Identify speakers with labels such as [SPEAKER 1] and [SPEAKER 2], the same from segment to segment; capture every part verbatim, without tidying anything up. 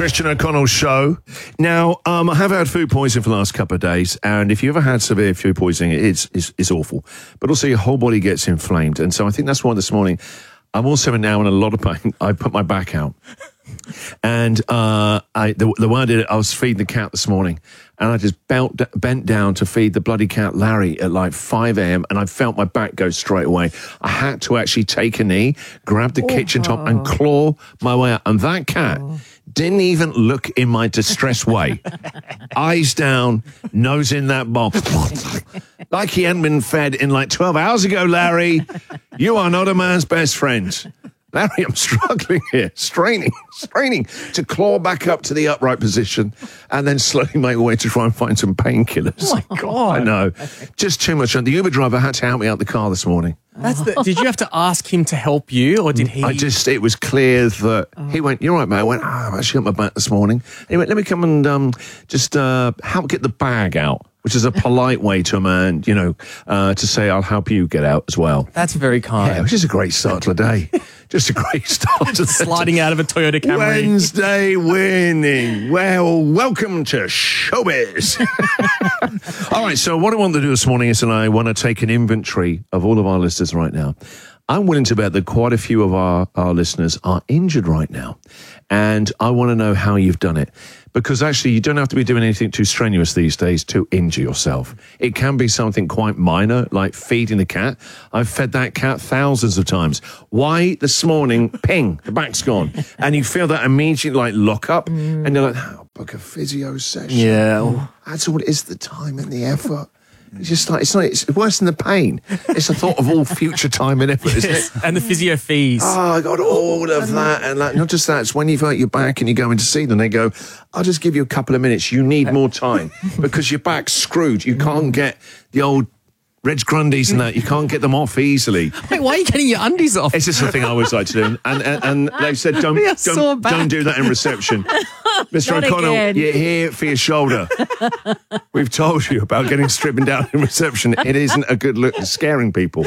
[SPEAKER 1] Christian O'Connell Show. Now, um, I have had food poisoning for the last couple of days, and if you ever had severe food poisoning, it's, it's, it's awful. But also your whole body gets inflamed, and so I think that's why this morning I'm also now in a lot of pain. I put my back out. And uh, I, the, the way I did it, I was feeding the cat this morning, and I just bent, bent down to feed the bloody cat Larry at like five a.m. and I felt my back go straight away. I had to actually take a knee, grab the oh, kitchen top, and claw my way out. And that cat oh. didn't even look in my distressed way. Eyes down, nose in that bowl. Like he hadn't been fed in like twelve hours ago, Larry. You are not a man's best friend. Larry, I'm struggling here, straining, straining to claw back up to the upright position and then slowly make my way to try and find some painkillers.
[SPEAKER 2] Oh, my God.
[SPEAKER 1] I know. Just too much. And the Uber driver had to help me out the car this morning.
[SPEAKER 2] That's the, did you have to ask him to help you, or did he?
[SPEAKER 1] I just, it was clear that oh. he went, you're right, mate. I went, oh, I've actually got my back this morning. And he went, let me come and um, just uh, help get the bag out, which is a polite way to a man, you know, uh, to say, I'll help you get out as well.
[SPEAKER 2] That's very kind.
[SPEAKER 1] Yeah, which is a great start to the day. Just a great start to the
[SPEAKER 2] Sliding
[SPEAKER 1] day.
[SPEAKER 2] out of a Toyota Camry.
[SPEAKER 1] Wednesday winning. Well, welcome to Showbiz. All right, so what I want to do this morning is, and I want to take an inventory of all of our listeners right now. I'm willing to bet that quite a few of our, our listeners are injured right now. And I want to know how you've done it. Because actually, you don't have to be doing anything too strenuous these days to injure yourself. It can be something quite minor, like feeding the cat. I've fed that cat thousands of times. Why this morning, ping, the back's gone. And you feel that immediately, like, lock up. Mm. And you're like, oh, book a physio session.
[SPEAKER 2] Yeah.
[SPEAKER 1] That's all it is, the time and the effort. It's just like, it's not, it's worse than the pain. It's the thought of all future time and effort, isn't
[SPEAKER 2] yes.
[SPEAKER 1] it?
[SPEAKER 2] And the physio fees.
[SPEAKER 1] Oh, I got all of that. And like, not just that, it's when you've hurt your back and you go in to see them, they go, I'll just give you a couple of minutes. You need more time because your back's screwed. You can't get the old Reg Grundies and that, you can't get them off easily.
[SPEAKER 2] Wait, why are you getting your undies off?
[SPEAKER 1] It's just the thing I always like to do. And and, and they said, don't don't,
[SPEAKER 2] so
[SPEAKER 1] don't do that in reception. Mister
[SPEAKER 3] Not
[SPEAKER 1] O'Connell,
[SPEAKER 3] again.
[SPEAKER 1] you're here for your shoulder. We've told you about getting stripping down in reception. It isn't a good look. It's scaring people.
[SPEAKER 4] I'm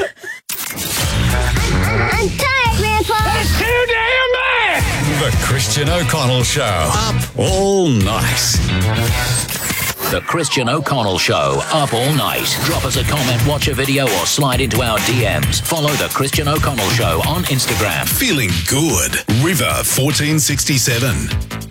[SPEAKER 4] tired, Grandpa.
[SPEAKER 5] That's too damn bad. The Christian O'Connell Show. Up all night.
[SPEAKER 6] The Christian O'Connell Show, up all night. Drop us a comment, watch a video, or slide into our D Ms. Follow The Christian O'Connell Show on Instagram.
[SPEAKER 5] Feeling good. River fourteen sixty-seven.